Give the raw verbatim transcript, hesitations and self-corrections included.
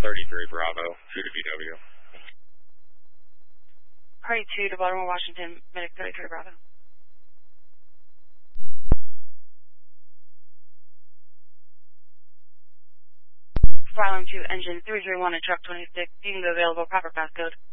thirty-three Bravo, two to B W. Party two to Baltimore, Washington, medic thirty-three Bravo. Flying to engine three three one and truck twenty-six, you can go available, proper passcode.